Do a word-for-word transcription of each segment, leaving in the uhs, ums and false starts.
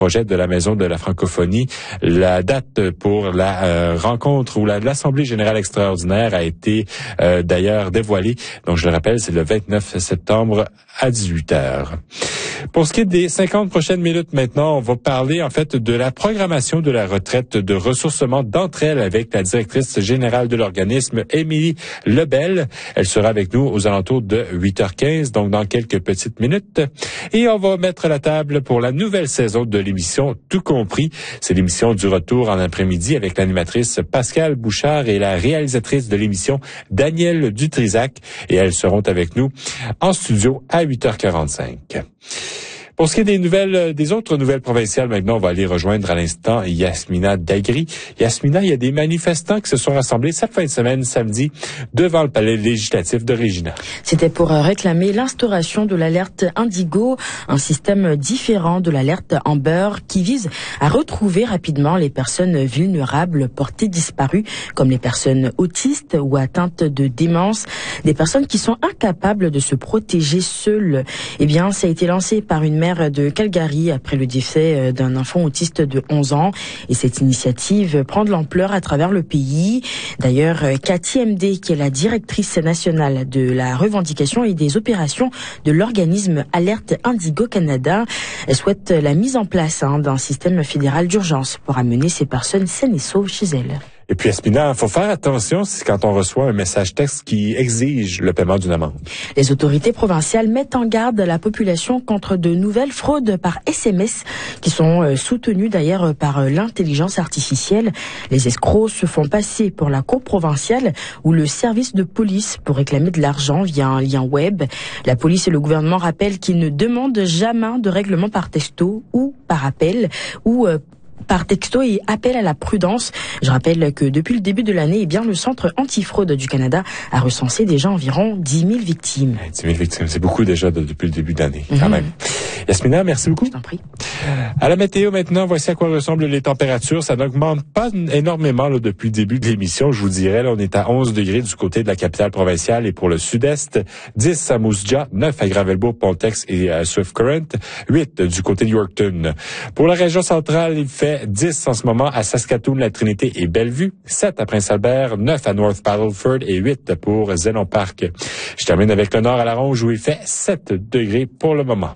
projet de la Maison de la francophonie. La date pour la euh, rencontre ou la, l'Assemblée générale extraordinaire a été euh, d'ailleurs dévoilée. Donc, je le rappelle, c'est le vingt-neuf septembre à dix-huit heures. Pour ce qui est des cinquante prochaines minutes maintenant, on va parler en fait de la programmation de la retraite de ressourcement d'entre elles avec la directrice générale de l'organisme, Émilie Lebel. Elle sera avec nous aux alentours de huit heures quinze, donc dans quelques petites minutes. Et on va mettre la table pour la nouvelle saison de l'émission Tout compris. C'est l'émission du retour en après-midi avec l'animatrice Pascale Bouchard et la réalisatrice de l'émission, Danielle Dutrisac. Et elles seront avec nous en studio à huit heures quarante-cinq. Pour ce qui est des nouvelles, des autres nouvelles provinciales, maintenant, on va aller rejoindre à l'instant Yasmina Dagri. Yasmina, il y a des manifestants qui se sont rassemblés cette fin de semaine, samedi, devant le palais législatif de Regina. C'était pour réclamer l'instauration de l'alerte Indigo, un système différent de l'alerte Amber qui vise à retrouver rapidement les personnes vulnérables portées disparues, comme les personnes autistes ou atteintes de démence, des personnes qui sont incapables de se protéger seules. Eh bien, ça a été lancé par une mère de Calgary après le décès d'un enfant autiste de onze ans. Et cette initiative prend de l'ampleur à travers le pays. D'ailleurs, Cathy M D, qui est la directrice nationale de la revendication et des opérations de l'organisme Alerte Indigo Canada, elle souhaite la mise en place hein, d'un système fédéral d'urgence pour amener ces personnes saines et sauves chez elles. Et puis, Yasmina, il faut faire attention c'est quand on reçoit un message texte qui exige le paiement d'une amende. Les autorités provinciales mettent en garde la population contre de nouvelles fraudes par S M S qui sont soutenues d'ailleurs par l'intelligence artificielle. Les escrocs se font passer pour la cour provinciale ou le service de police pour réclamer de l'argent via un lien web. La police et le gouvernement rappellent qu'ils ne demandent jamais de règlement par texto ou par appel ou euh, par texto et appel à la prudence. Je rappelle que depuis le début de l'année, eh bien, le Centre antifraude du Canada a recensé déjà environ dix mille victimes. dix mille victimes, c'est beaucoup déjà de, depuis le début de l'année, quand mm-hmm. même. Yasmina, merci beaucoup. Je t'en prie. À la météo maintenant, voici à quoi ressemblent les températures. Ça n'augmente pas énormément là, depuis le début de l'émission. Je vous dirais, là, on est à onze degrés du côté de la capitale provinciale et pour le sud-est, dix à Moose Jaw, neuf à Gravelbourg, Pontex et à Swift Current, huit du côté de Yorkton. Pour la région centrale, il fait dix en ce moment à Saskatoon, la Trinité et Bellevue, sept à Prince-Albert, neuf à North Battleford et huit pour Zénon Park. Je termine avec le nord à la Ronge où il fait sept degrés pour le moment.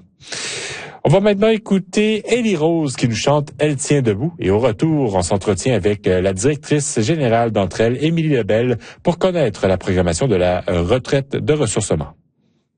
On va maintenant écouter Ellie Rose qui nous chante « Elle tient debout » et au retour, on s'entretient avec la directrice générale d'entre elles, Émilie Lebel, pour connaître la programmation de la retraite de ressourcement.